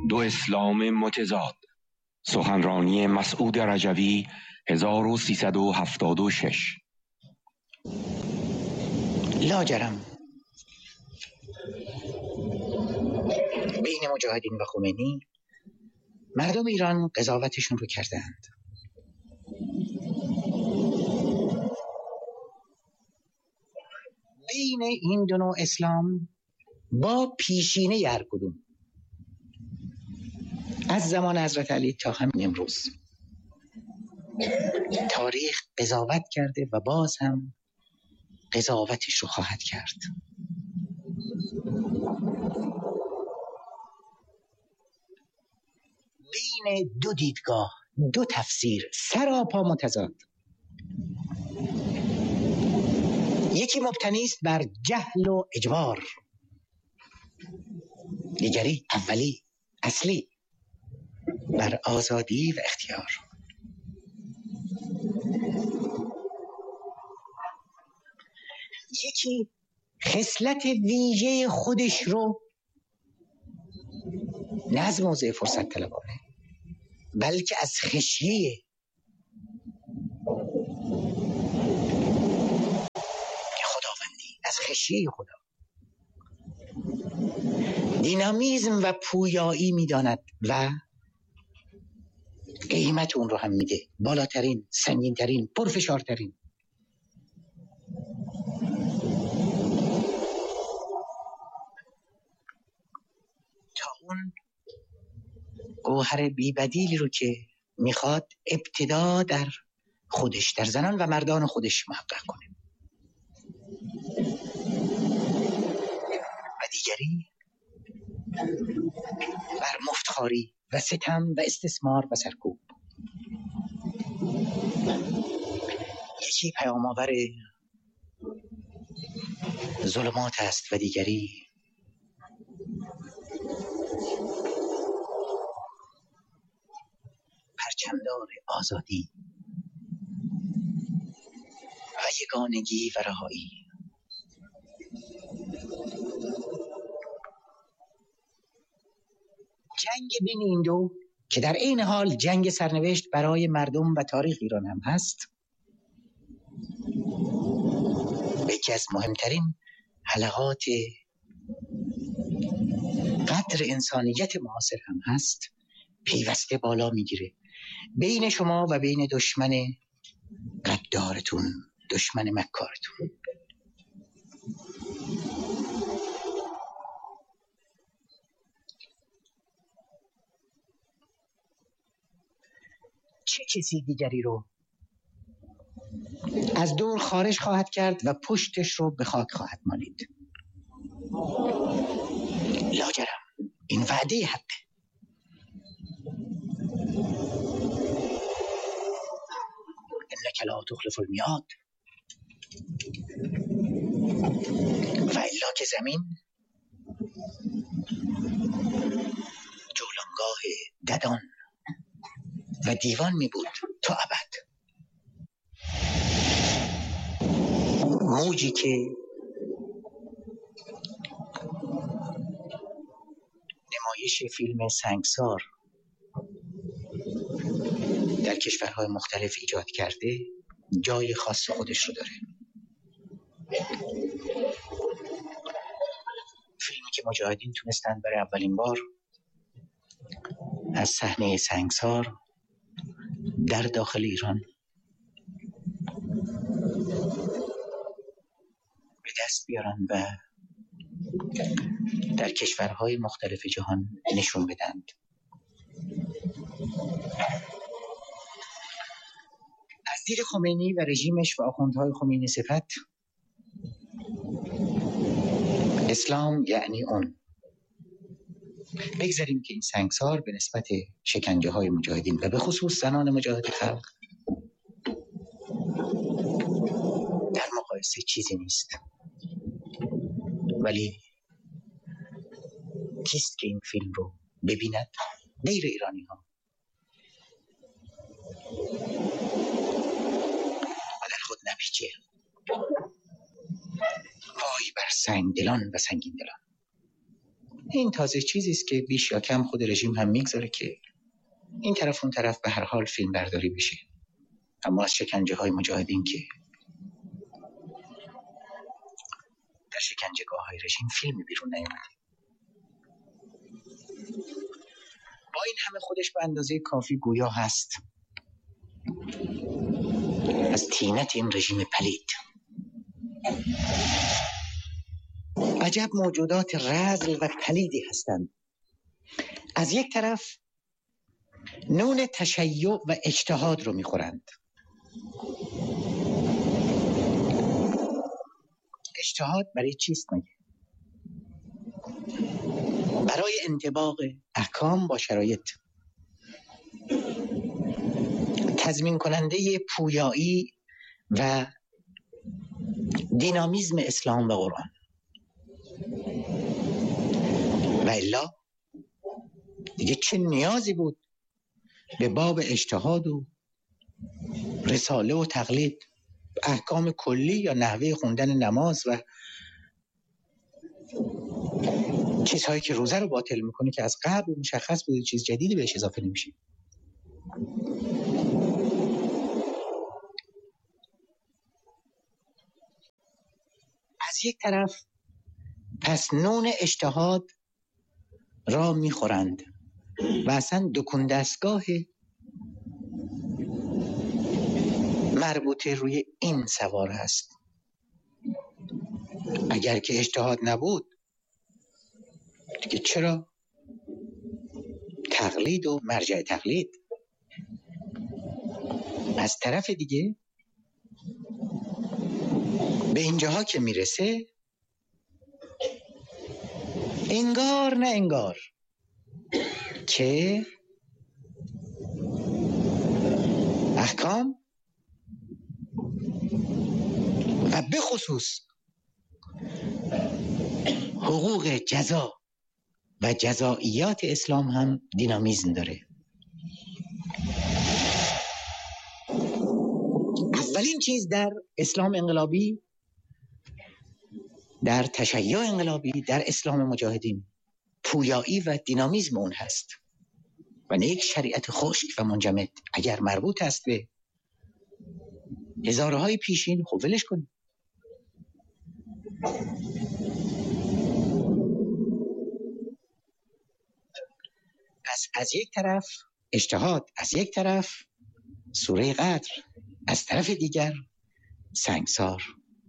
دو اسلام متضاد. سخنرانی مسعود رجوی 1376. لاجرم بین مجاهدین و خمینی مردم ایران قضاوتشون رو کردند. بین این دو نوع اسلام با پیشینه هر کدوم از زمان حضرت علی تا همین امروز تاریخ قضاوت کرده و باز هم قضاوتش رو خواهد کرد. بین دو دیدگاه، دو تفسیر سراپا متضاد، یکی مبتنی است بر جهل و اجبار، دیگری اولی اصلی بر آزادی و اختیار. یکی خصلت ویژه خودش رو نه از موضع فرصت طلبانه بلکه از خشیه خداوندی، از خشیه خدا، دینامیزم و پویایی می‌داند و قیمت اون رو هم میده، بالاترین، سنگین‌ترین، پرفشارترین. تا اون گوهر بی‌بدیلی رو که میخواد ابتدا در خودش، در زنان و مردان خودش محقق کنه، و دیگری بر مفتخاری و ستم و استثمار و سرکوب. یکی پیام آور ظلمات است و دیگری پرچمدار آزادی و یگانگی و رهایی. جنگ بین این دو که در این حال جنگ سرنوشت برای مردم و تاریخ ایران هم هست، یکی از مهمترین حلقات قدر انسانیت معاصر هم هست، پیوسته بالا میگیره بین شما و بین دشمن غدارتون، دشمن مکارتون. چه کسی دیگری رو از دور خارج خواهد کرد و پشتش رو به خاک خواهد مالید؟ لاجرم این وعده حقه. انک لا تخلف المیعاد، و الا که زمین جولانگاه ددان و دیوان می بود تا ابد. موجی که نمایش فیلم سنگسار در کشورهای مختلف ایجاد کرده جای خاص خودش رو داره. فیلمی که مجاهدین تونستن برای اولین بار از صحنه سنگسار در داخل ایران به دست بیارن و در کشورهای مختلف جهان نشون بدند. از دید خمینی و رژیمش و آخوندهای خمینی صفت، اسلام یعنی اون. بگذاریم که این سنگسار به نسبت شکنجه های مجاهدین و به خصوص زنان مجاهد خلق در مقایسه چیزی نیست، ولی کیست که این فیلم رو ببیند غیر ایرانی ها و در خود نپیچه؟ وای بر سنگ دلان و سنگین دلان. این تازه چیزی است که بیش یا کم خود رژیم هم میگذاره که این طرف اون طرف به هر حال فیلم برداری بشه. اما از شکنجه های مجاهدین که در شکنجهگاه های رژیم فیلمی بیرون نیامده. با این همه خودش به اندازه کافی گویا هست از طینت این رژیم پلید. عجب موجودات رذل و پلیدی هستند. از یک طرف نون تشیع و اجتهاد رو میخورند. اجتهاد برای چیست مگه؟ برای انطباق احکام با شرایط، تضمین کننده پویایی و دینامیزم اسلام و قرآن. و الا دیگه چه نیازی بود به باب اجتهاد و رساله و تقلید، احکام کلی یا نحوه خوندن نماز و چیزهایی که روزه رو باطل میکنه که از قبل مشخص بود چیز جدیدی بهش اضافه نمیشه. از یک طرف پس نون اجتهاد را میخورند و اصلا دکون دستگاه مربوطه روی این سوار هست. اگر که اجتهاد نبود دیگه چرا تقلید و مرجع تقلید؟ از طرف دیگه به اینجاها که میرسه انگار نه انگار که احکام و به خصوص حقوق جزا و جزائیات اسلام هم دینامیزم داره. اولین چیز در اسلام انقلابی، در تشیع انقلابی، در اسلام مجاهدین پویایی و دینامیزم اون هست و نه یک شریعت خشک و منجمد. اگر مربوط است به هزارهای پیشین خب ولش کنید. از یک طرف اجتهاد، از یک طرف سوره قدر، از طرف دیگر سنگسار.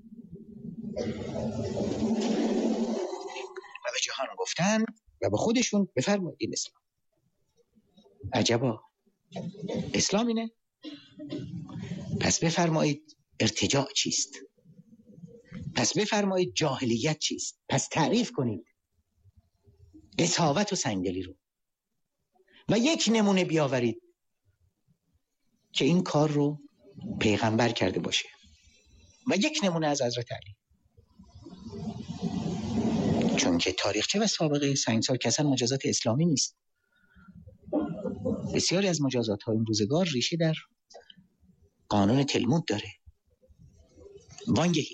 و به جهان گفتن و به خودشون بفرمایید این اسلام. عجبا، اسلام اینه؟ پس بفرمایید ارتجاع چیست؟ پس بفرمایید جاهلیت چیست؟ پس تعریف کنید قساوت و سنگدلی رو و یک نمونه بیاورید که این کار رو پیغمبر کرده باشه و یک نمونه از حضرت علی. چون که تاریخچه و سابقه سنگسار که اصلا مجازات اسلامی نیست. بسیاری از مجازات ها این روزگار ریشه در قانون تلمود داره. وانگهی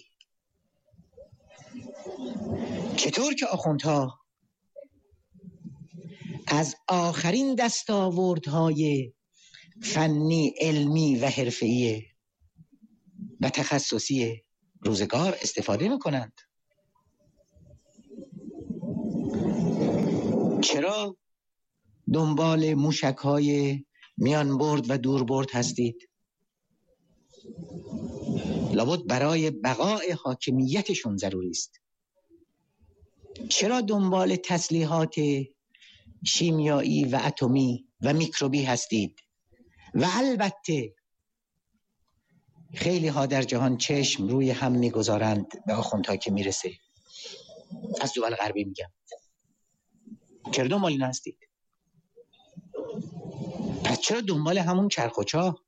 چطور که آخوندها از آخرین دستاوردهای فنی، علمی و حرفه‌ای و تخصصی روزگار استفاده میکنند. چرا دنبال موشک‌های میان برد و دور برد هستید؟ لابد برای بقای حاکمیتشون ضروری است. چرا دنبال تسلیحات شیمیایی و اتمی و میکروبی هستید؟ و البته خیلی ها در جهان چشم روی هم میگذارند به آخوندها که میرسه. از دول غربی میگم. چرا دنبال این هستید؟ پس چرا دنبال همون چرخ و چاه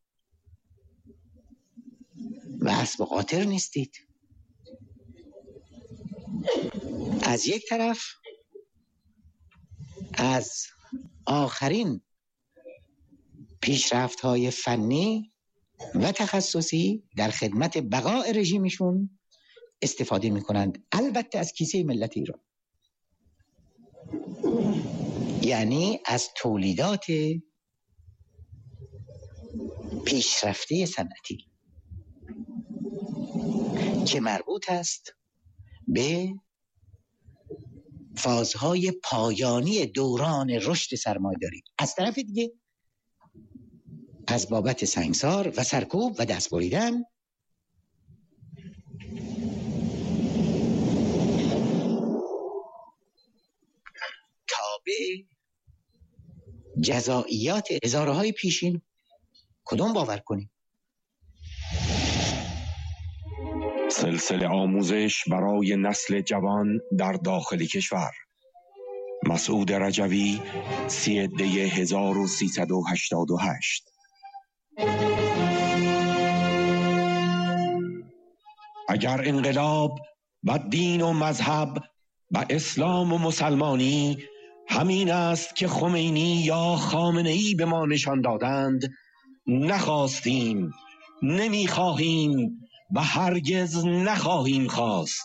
و اسب و قاطر نیستید؟ از یک طرف از آخرین پیشرفت‌های فنی و تخصصی در خدمت بقای رژیمشون استفاده می‌کنند، البته از کیسه ملت ایران. یعنی از تولیدات پیشرفته صنعتی که مربوط است به فازهای پایانی دوران رشد سرمایه‌داری. از طرف دیگه از بابت سنگسار و سرکوب و دست بریدن تابع جزائیات هزارهای پیشین. کدوم باور کنیم؟ سلسله آموزش برای نسل جوان در داخل کشور. مسعود رجوی، 3 دی 1388. اگر انقلاب و دین و مذهب و اسلام و مسلمانی همین است که خمینی یا خامنه‌ای به ما نشان دادند، نخواستیم، نمیخواهیم و هرگز نخواهیم خواست.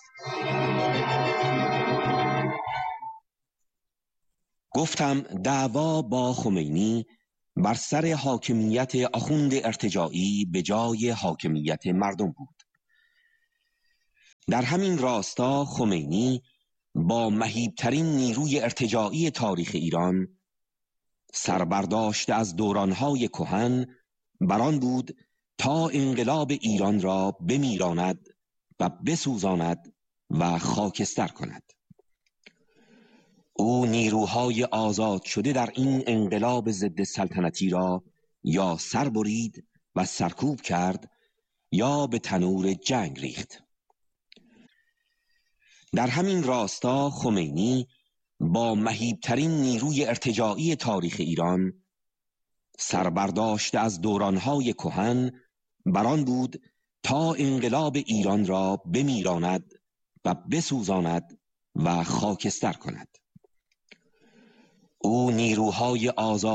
گفتم دعوا با خمینی بر سر حاکمیت آخوند ارتجاعی به جای حاکمیت مردم بود. در همین راستا خمینی با مهیبترین نیروی ارتجاعی تاریخ ایران سربرداشته از دورانهای کهن بران بود تا انقلاب ایران را بمیراند و بسوزاند و خاکستر کند. او نیروهای آزاد شده در این انقلاب ضد سلطنتی را یا سر برید و سرکوب کرد یا به تنور جنگ ریخت. در همین راستا خمینی با مهیبترین نیروی ارتجاعی تاریخ ایران سربرداشته از دورانهای کهن بران بود تا انقلاب ایران را بمیراند و بسوزاند و خاکستر کند. او نیروهای آزاد